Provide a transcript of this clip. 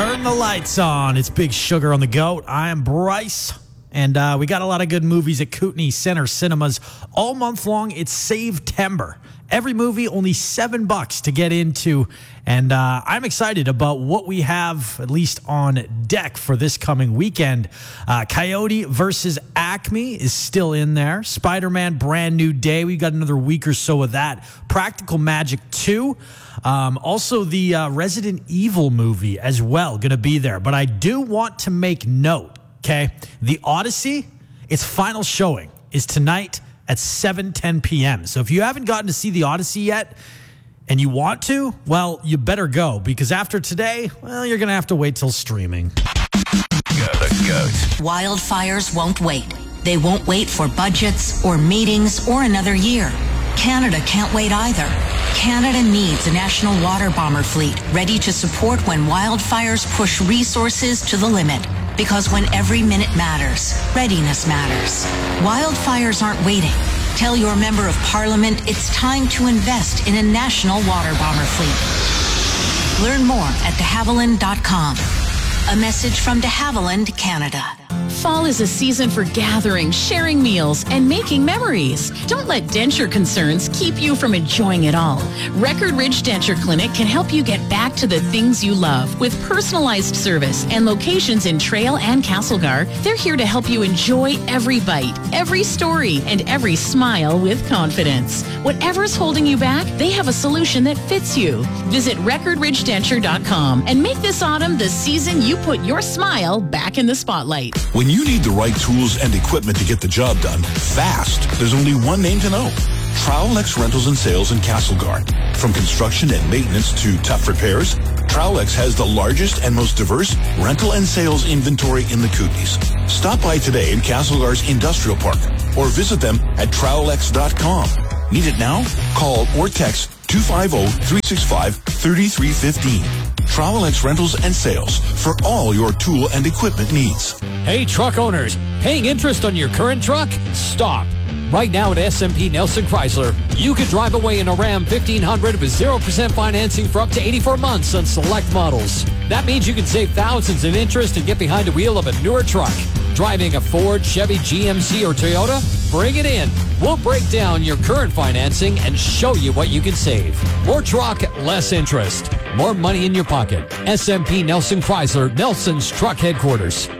Turn the lights on. It's Big Sugar on the Goat. I am Bryce. And we got a lot of good movies at Kootenai Center Cinemas all month long. It's Save-Tember. Every movie, only $7 to get into. And I'm excited about what we have, at least on deck for this coming weekend. Coyote versus Acme is still in there. Spider-Man Brand New Day. We've got another week or so of that. Practical Magic 2. Also, the Resident Evil movie as well, going to be there. But I do want to make note, okay? The Odyssey, its final showing is tonight at 7:10 p.m. So if you haven't gotten to see The Odyssey yet and you want to, well, you better go, because after today, well, you're going to have to wait till streaming. Wildfires won't wait. They won't wait for budgets or meetings or another year. Canada can't wait either. Canada needs a national water bomber fleet ready to support when wildfires push resources to the limit. Because when every minute matters, readiness matters. Wildfires aren't waiting. Tell your member of parliament it's time to invest in a national water bomber fleet. Learn more at dehaviland.com. A message from De Havilland, Canada. Fall is a season for gathering, sharing meals, and making memories. Don't let denture concerns keep you from enjoying it all. Record Ridge Denture Clinic can help you get back to the things you love with personalized service and locations in Trail and Castlegar. They're here to help you enjoy every bite, every story, and every smile with confidence. Whatever's holding you back, they have a solution that fits you. Visit recordridgedenture.com and make this autumn the season you put your smile back in the spotlight. When you need the right tools and equipment to get the job done fast, there's only one name to know. Trowlex Rentals and Sales in Castlegar. From construction and maintenance to tough repairs, Trowlex has the largest and most diverse rental and sales inventory in the Kootenays. Stop by today in Castlegar's Industrial Park or visit them at trowlex.com. Need it now? Call or text 250-365-3315. Trowlex Rentals and Sales for all your tool and equipment needs. Hey, truck owners, paying interest on your current truck? Stop. Right now at SMP Nelson Chrysler, you could drive away in a Ram 1500 with 0% financing for up to 84 months on select models. That means you can save thousands in interest and get behind the wheel of a newer truck. Driving a Ford, Chevy, GMC, or Toyota? Bring it in. We'll break down your current financing and show you what you can save. More truck, less interest. More money in your pocket. SMP Nelson Chrysler, Nelson's Truck Headquarters.